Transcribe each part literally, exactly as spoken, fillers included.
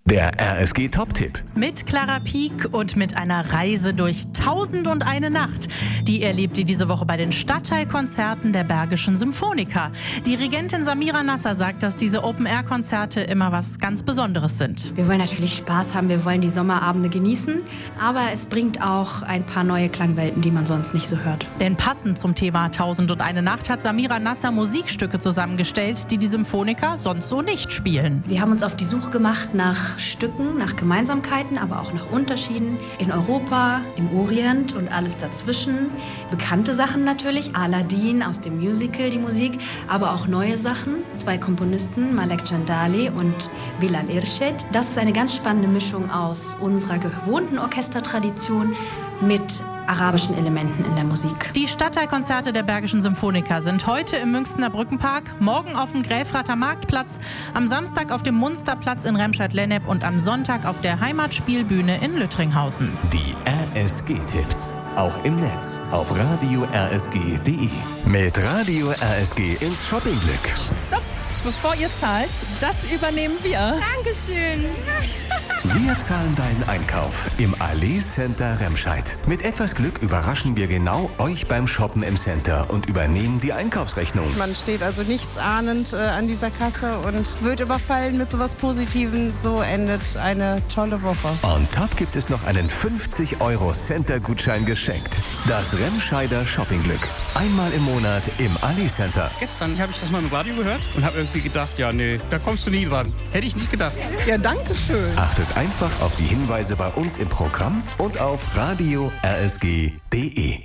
Der R S G Top-Tipp. Mit Clara Pieck und mit einer Reise durch Tausend und eine Nacht. Die erlebt ihr diese Woche bei den Stadtteilkonzerten der Bergischen Symphoniker. Dirigentin Samira Nasser sagt, dass diese Open-Air-Konzerte immer was ganz Besonderes sind. Wir wollen natürlich Spaß haben, wir wollen die Sommerabende genießen, aber es bringt auch ein paar neue Klangwelten, die man sonst nicht so hört. Denn passend zum Thema Tausend und eine Nacht hat Samira Nasser Musikstücke zusammengestellt, die die Symphoniker sonst so nicht spielen. Wir haben uns auf die Suche gemacht nach Stücken, nach Gemeinsamkeiten, aber auch nach Unterschieden in Europa, im Orient und alles dazwischen. Bekannte Sachen natürlich, Aladdin aus dem Musical, die Musik, aber auch neue Sachen. Zwei Komponisten, Malek Chandali und Bilal Irshad. Das ist eine ganz spannende Mischung aus unserer gewohnten Orchestertradition mit arabischen Elementen in der Musik. Die Stadtteilkonzerte der Bergischen Symphoniker sind heute im Münchner Brückenpark, morgen auf dem Gräfrather Marktplatz, am Samstag auf dem Munsterplatz in Remscheid-Lennep und am Sonntag auf der Heimatspielbühne in Lüttringhausen. Die R S G-Tipps. Auch im Netz auf radio r s g punkt d e. Mit Radio R S G ins Shoppingglück. Stopp! Bevor ihr zahlt, das übernehmen wir. Dankeschön. Wir zahlen deinen Einkauf im Allee Center Remscheid. Mit etwas Glück überraschen wir genau euch beim Shoppen im Center und übernehmen die Einkaufsrechnung. Man steht also nichts ahnend äh, an dieser Kasse und wird überfallen mit sowas Positivem. So endet eine tolle Woche. On top gibt es noch einen fünfzig Euro Center-Gutschein geschenkt. Das Remscheider Shoppingglück. Einmal im Monat im Allee Center. Gestern habe ich das mal im Radio gehört und habe irgendwie gedacht, ja nee, da kommst du nie dran. Hätte ich nicht gedacht. Ja, danke schön. Achtet einfach auf die Hinweise bei uns im Programm und auf radio r s g punkt d e.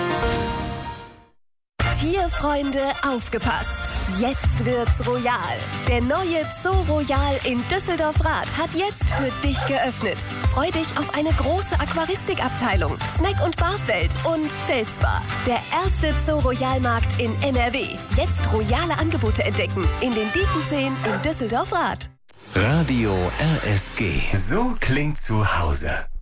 Tierfreunde, aufgepasst! Jetzt wird's royal. Der neue Zoo Royal in Düsseldorf-Rath hat jetzt für dich geöffnet. Freu dich auf eine große Aquaristikabteilung, Snack- und Barfeld und Felsbar. Der erste Zoo Royal-Markt in N R W. Jetzt royale Angebote entdecken in den Diekenzehen in Düsseldorf-Rath. Radio R S G. So klingt zu Hause.